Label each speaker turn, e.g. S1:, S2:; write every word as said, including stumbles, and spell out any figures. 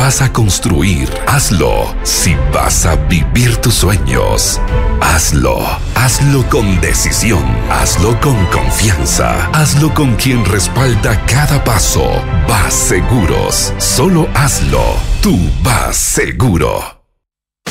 S1: vas a construir, hazlo. Si vas a vivir tus sueños, hazlo. Hazlo con decisión. Hazlo con confianza. Hazlo con quien respalda cada paso. Vas Seguros. Solo hazlo. Tú vas seguro.